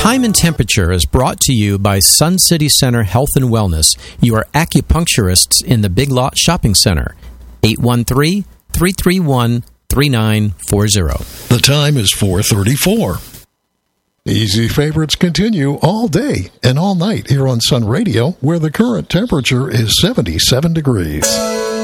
Time and Temperature is brought to you by Sun City Center Health and Wellness, your acupuncturists in the Big Lot Shopping Center. 813-331-3940. The time is 4:34. Easy favorites continue all day and all night here on Sun Radio, where the current temperature is 77 degrees.